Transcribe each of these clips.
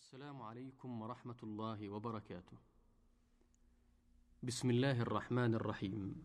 السلام عليكم ورحمة الله وبركاته. بسم الله الرحمن الرحيم.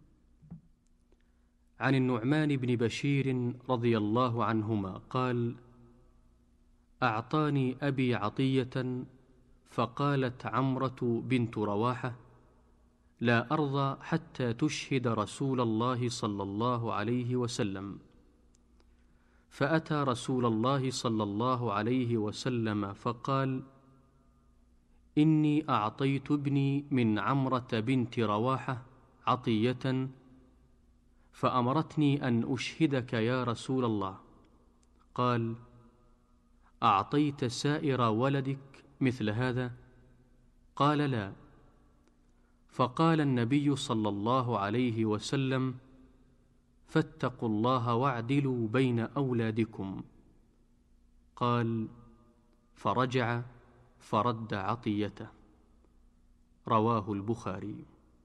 عن النعمان بن بشير رضي الله عنهما قال: أعطاني أبي عطية، فقالت عمرة بنت رواحة: لا أرضى حتى تشهد رسول الله صلى الله عليه وسلم. فأتى رسول الله صلى الله عليه وسلم فقال: إني أعطيت ابني من عمرة بنت رواحة عطية، فأمرتني أن أشهدك يا رسول الله. قال: أعطيت سائر ولدك مثل هذا؟ قال: لا. فقال النبي صلى الله عليه وسلم: فاتقوا الله واعدلوا بين أولادكم. قال: فرجع فرد عطيته. رواه البخاري.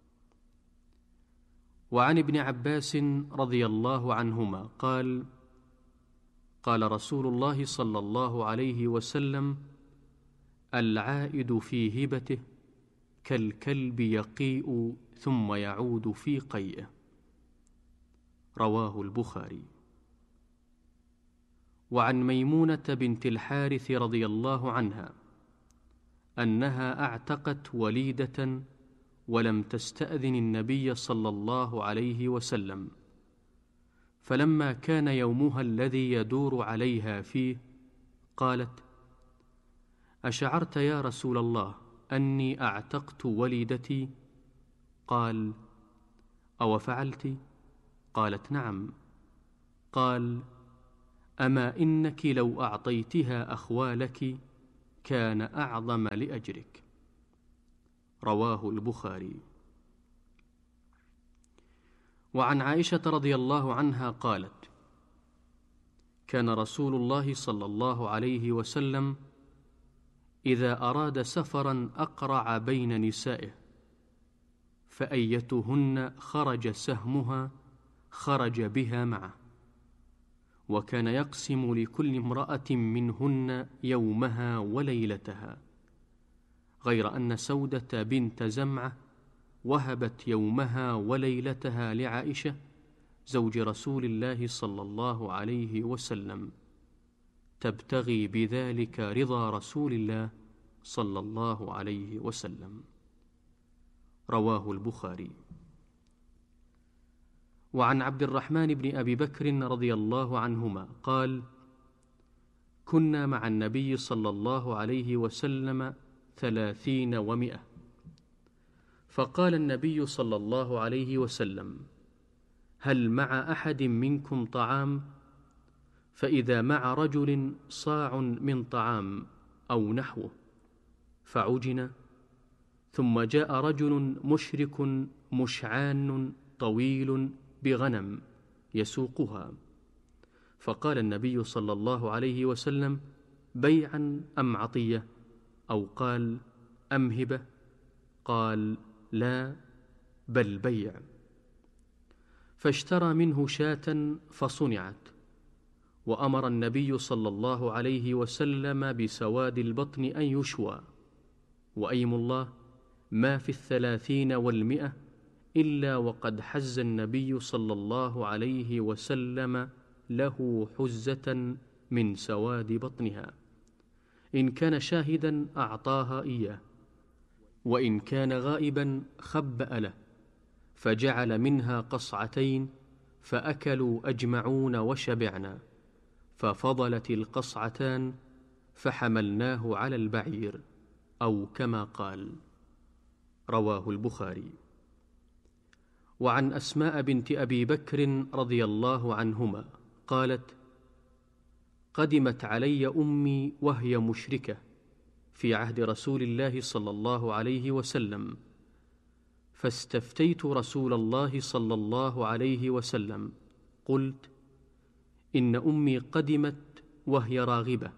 وعن ابن عباس رضي الله عنهما قال: قال رسول الله صلى الله عليه وسلم: العائد في هبته كالكلب يقيء ثم يعود في قيئه. رواه البخاري. وعن ميمونة بنت الحارث رضي الله عنها أنها أعتقت وليدة ولم تستأذن النبي صلى الله عليه وسلم، فلما كان يومها الذي يدور عليها فيه قالت: أشعرت يا رسول الله أني أعتقت وليدتي؟ قال: أو فعلت؟ قالت: نعم. قال: أما إنك لو أعطيتها أخوالك كان أعظم لأجرك. رواه البخاري. وعن عائشة رضي الله عنها قالت: كان رسول الله صلى الله عليه وسلم إذا أراد سفرا أقرع بين نسائه، فأيتهن خرج سهمها خرج بها معه، وكان يقسم لكل امرأة منهن يومها وليلتها، غير أن سودة بنت زمعة وهبت يومها وليلتها لعائشة زوج رسول الله صلى الله عليه وسلم، تبتغي بذلك رضا رسول الله صلى الله عليه وسلم. رواه البخاري. وعن عبد الرحمن بن أبي بكر رضي الله عنهما قال: كنا مع النبي صلى الله عليه وسلم 30 و100، فقال النبي صلى الله عليه وسلم: هل مع أحد منكم طعام؟ فإذا مع رجل صاع من طعام أو نحوه فعجن، ثم جاء رجل مشرك مشعان طويل بغنم يسوقها، فقال النبي صلى الله عليه وسلم: بيعا أم عطية؟ أو قال: أم هبة؟ قال: لا، بل بيع. فاشترى منه شاة فصنعت، وأمر النبي صلى الله عليه وسلم بسواد البطن أن يشوى. وأيم الله ما في 30 و100 إلا وقد حز النبي صلى الله عليه وسلم له حزة من سواد بطنها، إن كان شاهدا أعطاها إياه، وإن كان غائبا خبأ له، فجعل منها قصعتين، فأكلوا أجمعون وشبعنا، ففضلت القصعتان فحملناه على البعير، أو كما قال. رواه البخاري. وعن أسماء بنت أبي بكر رضي الله عنهما قالت: قدمت علي أمي وهي مشركة في عهد رسول الله صلى الله عليه وسلم، فاستفتيت رسول الله صلى الله عليه وسلم، قلت: إن أمي قدمت وهي راغبة،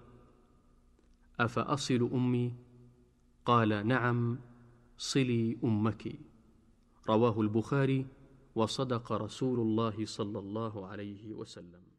أفأصل أمي؟ قال: نعم، صلي أمك. رواه البخاري. وصدق رسول الله صلى الله عليه وسلم.